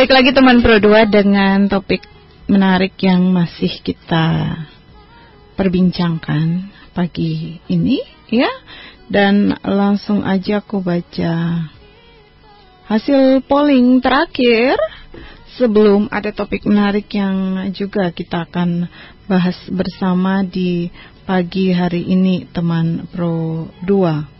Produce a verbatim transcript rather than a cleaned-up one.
Balik lagi teman Pro dua dengan topik menarik yang masih kita perbincangkan pagi ini ya. Dan langsung aja aku baca hasil polling terakhir sebelum ada topik menarik yang juga kita akan bahas bersama di pagi hari ini teman Pro dua.